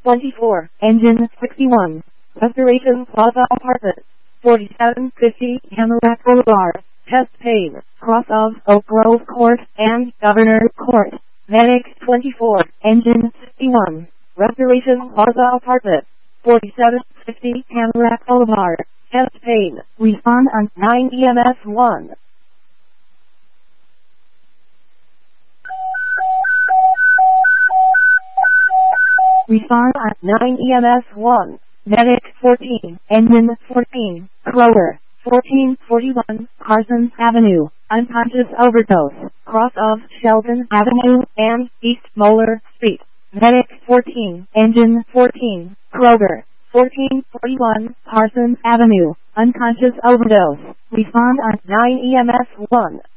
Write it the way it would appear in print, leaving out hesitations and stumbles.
24, Engine 61, Restoration Plaza Apartment, 4750 Tamarack Boulevard, Test Pave, cross of Oak Grove Court and Governor Court. Medic 24, Engine 61, Restoration Plaza Apartment, 4750 Tamarack Boulevard, Test Pave. Respond on 9 EMS 1. Respond at 9 EMS 1. Medic 14, Engine 14, Clover, 1441, Parsons Avenue, unconscious overdose, cross of Sheldon Avenue and East Moeller Street. Medic 14, Engine 14, Clover, 1441, Parsons Avenue, unconscious overdose. Respond at 9 EMS 1.